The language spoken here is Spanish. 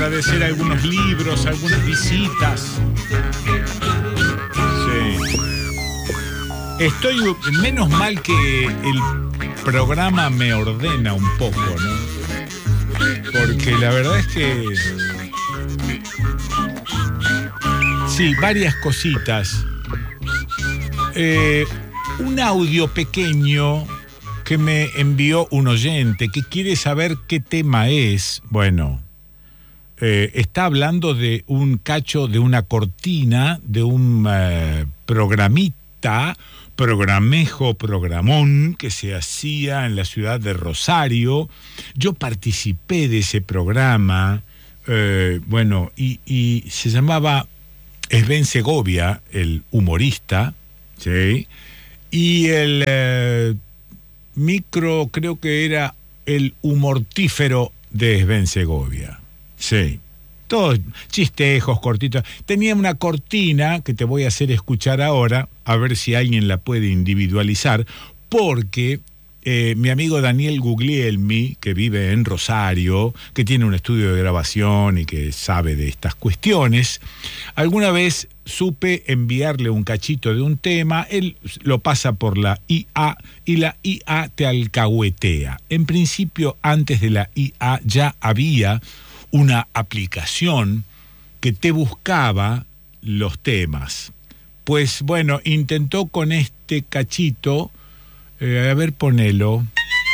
agradecer algunos libros, algunas visitas. Sí. Estoy, menos mal que el programa me ordena un poco, ¿no? Porque la verdad es que... Sí, varias cositas. Un audio pequeño que me envió un oyente que quiere saber qué tema es. Bueno, está hablando de un cacho, de una cortina, de un programón que se hacía en la ciudad de Rosario. Yo participé de ese programa, bueno, y se llamaba Sven Segovia, el humorista, ¿sí? Y el micro, creo que era el humortífero de Sven Segovia, sí. Todos chistejos, cortitos. Tenía una cortina que te voy a hacer escuchar ahora, a ver si alguien la puede individualizar, porque mi amigo Daniel Guglielmi, que vive en Rosario, que tiene un estudio de grabación y que sabe de estas cuestiones, alguna vez supe enviarle un cachito de un tema, él lo pasa por la IA y la IA te alcahuetea. En principio, antes de la IA ya había una aplicación que te buscaba los temas. Pues bueno, intentó con este cachito, a ver, ponelo.